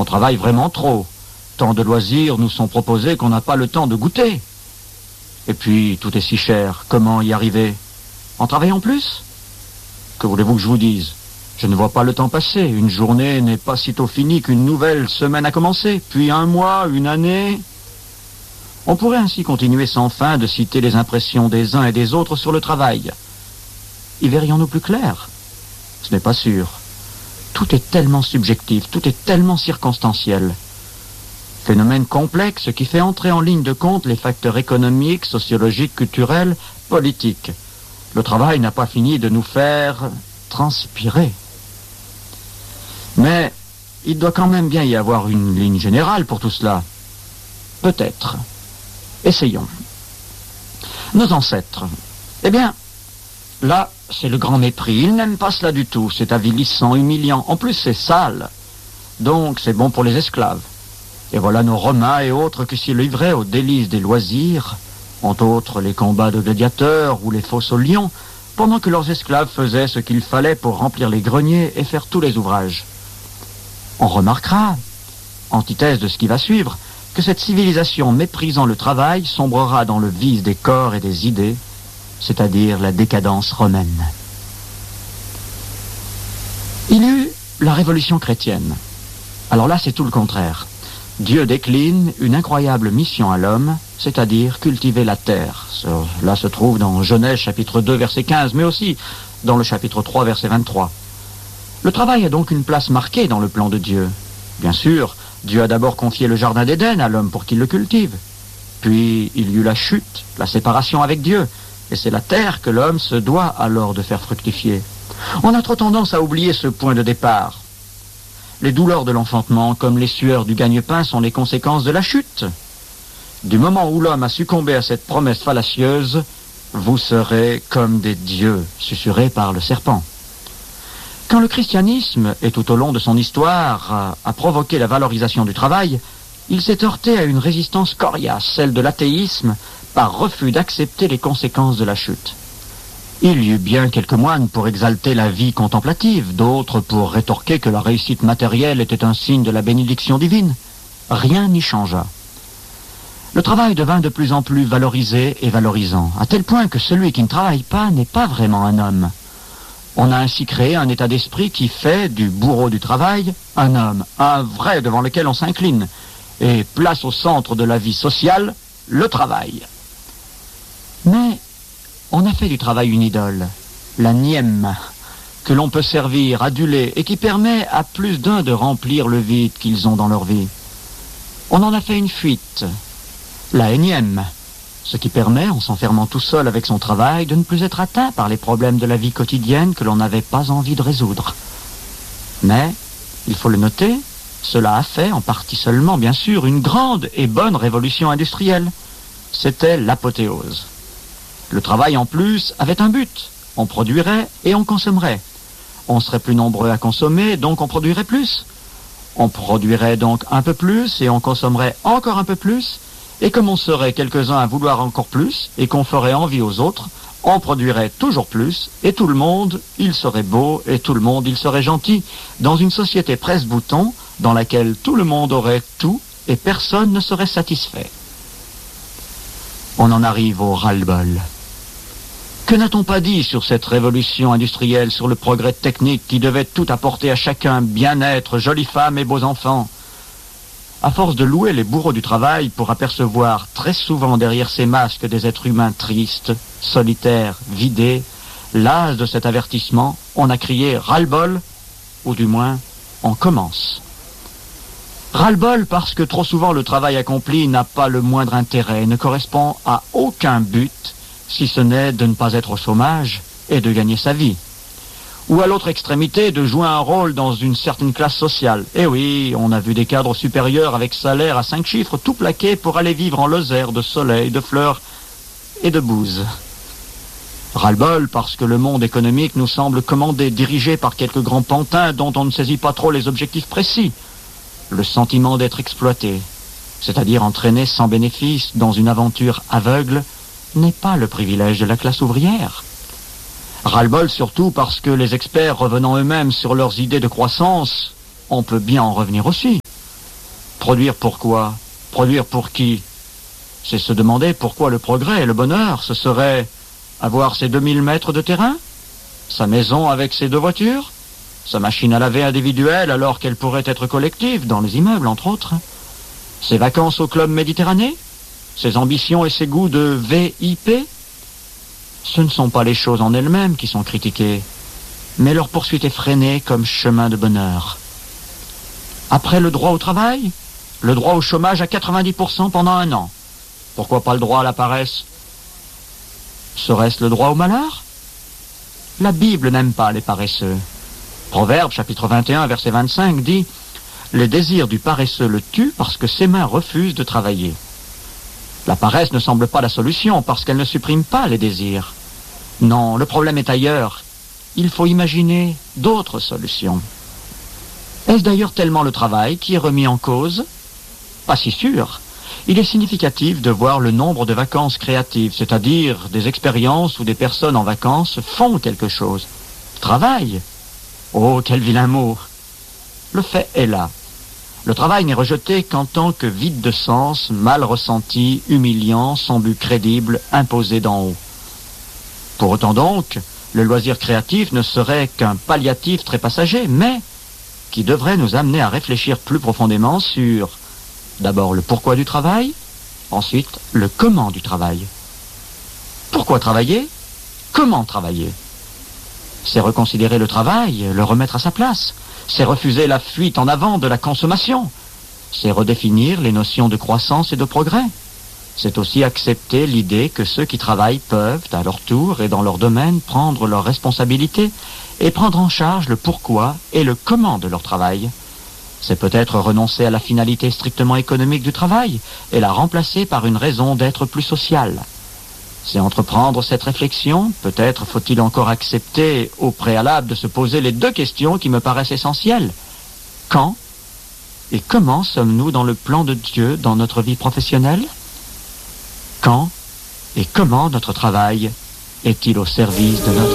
On travaille vraiment trop. Tant de loisirs nous sont proposés qu'on n'a pas le temps de goûter. Et puis, tout est si cher. Comment y arriver? En travaillant plus? Que voulez-vous que je vous dise? Je ne vois pas le temps passer. Une journée n'est pas sitôt finie qu'une nouvelle semaine a commencé. Puis un mois, une année... On pourrait ainsi continuer sans fin de citer les impressions des uns et des autres sur le travail. Y verrions-nous plus clair? Ce n'est pas sûr. Tout est tellement subjectif, tout est tellement circonstanciel. Phénomène complexe qui fait entrer en ligne de compte les facteurs économiques, sociologiques, culturels, politiques. Le travail n'a pas fini de nous faire transpirer. Mais il doit quand même bien y avoir une ligne générale pour tout cela. Peut-être. Essayons. Nos ancêtres. Eh bien, là, c'est le grand mépris. Ils n'aiment pas cela du tout. C'est avilissant, humiliant. En plus, c'est sale. Donc, c'est bon pour les esclaves. Et voilà nos Romains et autres qui s'y livraient aux délices des loisirs, entre autres les combats de gladiateurs ou les fosses aux lions, pendant que leurs esclaves faisaient ce qu'il fallait pour remplir les greniers et faire tous les ouvrages. On remarquera, antithèse de ce qui va suivre, que cette civilisation méprisant le travail sombrera dans le vice des corps et des idées, c'est-à-dire la décadence romaine. Il y eut la révolution chrétienne. Alors là, c'est tout le contraire. Dieu décline une incroyable mission à l'homme, c'est-à-dire cultiver la terre. Cela se trouve dans Genèse chapitre 2 verset 15, mais aussi dans le chapitre 3 verset 23. Le travail a donc une place marquée dans le plan de Dieu. Bien sûr, Dieu a d'abord confié le jardin d'Éden à l'homme pour qu'il le cultive. Puis il y eut la chute, la séparation avec Dieu, et c'est la terre que l'homme se doit alors de faire fructifier. On a trop tendance à oublier ce point de départ. Les douleurs de l'enfantement, comme les sueurs du gagne-pain, sont les conséquences de la chute. Du moment où l'homme a succombé à cette promesse fallacieuse, vous serez comme des dieux, susurrés par le serpent. Quand le christianisme, et tout au long de son histoire, a provoqué la valorisation du travail, il s'est heurté à une résistance coriace, celle de l'athéisme, par refus d'accepter les conséquences de la chute. Il y eut bien quelques moines pour exalter la vie contemplative, d'autres pour rétorquer que la réussite matérielle était un signe de la bénédiction divine. Rien n'y changea. Le travail devint de plus en plus valorisé et valorisant, à tel point que celui qui ne travaille pas n'est pas vraiment un homme. On a ainsi créé un état d'esprit qui fait du bourreau du travail un homme, un vrai devant lequel on s'incline, et place au centre de la vie sociale le travail. Mais on a fait du travail une idole, la nième, que l'on peut servir, aduler, et qui permet à plus d'un de remplir le vide qu'ils ont dans leur vie. On en a fait une fuite, la énième, ce qui permet, en s'enfermant tout seul avec son travail, de ne plus être atteint par les problèmes de la vie quotidienne que l'on n'avait pas envie de résoudre. Mais, il faut le noter, cela a fait, en partie seulement bien sûr, une grande et bonne révolution industrielle. C'était l'apothéose. Le travail, en plus, avait un but. On produirait et on consommerait. On serait plus nombreux à consommer, donc on produirait plus. On produirait donc un peu plus et on consommerait encore un peu plus. Et comme on serait quelques-uns à vouloir encore plus et qu'on ferait envie aux autres, on produirait toujours plus et tout le monde, il serait beau et tout le monde, il serait gentil. Dans une société presse-bouton dans laquelle tout le monde aurait tout et personne ne serait satisfait. On en arrive au ras-le-bol. Que n'a-t-on pas dit sur cette révolution industrielle, sur le progrès technique qui devait tout apporter à chacun, bien-être, jolies femmes et beaux enfants? À force de louer les bourreaux du travail pour apercevoir très souvent derrière ces masques des êtres humains tristes, solitaires, vidés, las de cet avertissement, on a crié ras-le-bol, ou du moins, on commence. Ras-le-bol parce que trop souvent le travail accompli n'a pas le moindre intérêt, ne correspond à aucun but, si ce n'est de ne pas être au chômage et de gagner sa vie. Ou à l'autre extrémité, de jouer un rôle dans une certaine classe sociale. Eh oui, on a vu des cadres supérieurs avec salaire à 5 chiffres, tout plaqués pour aller vivre en Lozère de soleil, de fleurs et de bouse. Ras-le-bol parce que le monde économique nous semble commandé, dirigé par quelques grands pantins dont on ne saisit pas trop les objectifs précis. Le sentiment d'être exploité, c'est-à-dire entraîné sans bénéfice dans une aventure aveugle, n'est pas le privilège de la classe ouvrière. Ras-le-bol surtout parce que les experts revenant eux-mêmes sur leurs idées de croissance, on peut bien en revenir aussi. Produire pourquoi? Produire pour qui? C'est se demander pourquoi le progrès et le bonheur, ce serait avoir ses 2000 mètres de terrain, sa maison avec ses 2 voitures, sa machine à laver individuelle alors qu'elle pourrait être collective dans les immeubles, entre autres, ses vacances au club méditerranéen, ses ambitions et ses goûts de VIP. Ce ne sont pas les choses en elles-mêmes qui sont critiquées, mais leur poursuite effrénée comme chemin de bonheur. Après le droit au travail, le droit au chômage à 90% pendant 1 an. Pourquoi pas le droit à la paresse? Serait-ce le droit au malheur? La Bible n'aime pas les paresseux. Proverbe, chapitre 21, verset 25, dit « Les désirs du paresseux le tuent parce que ses mains refusent de travailler. » La paresse ne semble pas la solution parce qu'elle ne supprime pas les désirs. Non, le problème est ailleurs. Il faut imaginer d'autres solutions. Est-ce d'ailleurs tellement le travail qui est remis en cause? Pas si sûr. Il est significatif de voir le nombre de vacances créatives, c'est-à-dire des expériences où des personnes en vacances font quelque chose. Travaillent. Oh, quel vilain mot! Le fait est là. Le travail n'est rejeté qu'en tant que vide de sens, mal ressenti, humiliant, sans but crédible, imposé d'en haut. Pour autant donc, le loisir créatif ne serait qu'un palliatif très passager, mais qui devrait nous amener à réfléchir plus profondément sur, d'abord, le pourquoi du travail, ensuite, le comment du travail. Pourquoi travailler? Comment travailler? C'est reconsidérer le travail, le remettre à sa place. C'est refuser la fuite en avant de la consommation. C'est redéfinir les notions de croissance et de progrès. C'est aussi accepter l'idée que ceux qui travaillent peuvent, à leur tour et dans leur domaine, prendre leurs responsabilités et prendre en charge le pourquoi et le comment de leur travail. C'est peut-être renoncer à la finalité strictement économique du travail et la remplacer par une raison d'être plus sociale. C'est entreprendre cette réflexion, peut-être faut-il encore accepter au préalable de se poser les 2 questions qui me paraissent essentielles. Quand et comment sommes-nous dans le plan de Dieu dans notre vie professionnelle? Quand et comment notre travail est-il au service de notre